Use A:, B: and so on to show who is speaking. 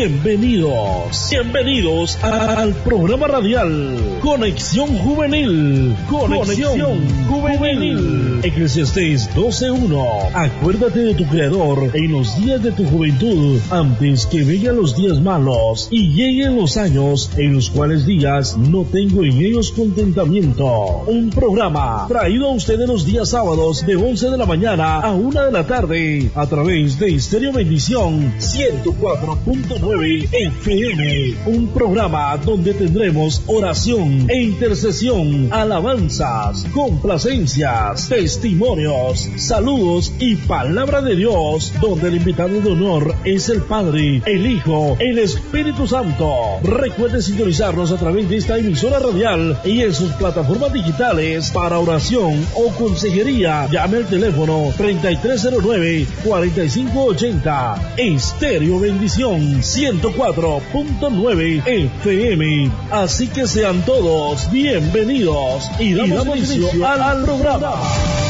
A: Bienvenidos al programa radial Conexión Juvenil. Conexión Juvenil. Eclesiastés 12:1. Acuérdate de tu Creador en los días de tu juventud, antes que vengan los días malos y lleguen los años en los cuales digas, no tengo en ellos contentamiento. Un programa traído a ustedes los días sábados de 11 de la mañana a 1 de la tarde a través de Estéreo Bendición 104.9 FM. Un programa donde tendremos oración e intercesión, alabanzas, complacencias, testimonios, saludos y palabra de Dios, donde el invitado de honor es el Padre, el Hijo, el Espíritu Santo. Recuerde sintonizarnos a través de esta emisora radial y en sus plataformas digitales para oración o consejería. Llame al teléfono 3309-4580. Estéreo Bendición 104.9 FM. Así que sean todos bienvenidos y damos inicio al programa.